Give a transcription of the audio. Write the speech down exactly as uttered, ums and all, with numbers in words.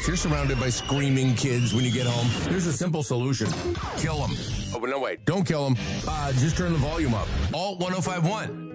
If you're surrounded by screaming kids when you get home, there's a simple solution. Kill them. Oh, but no, wait. Don't kill them. Uh, just turn the volume up. Alt ten fifty-one.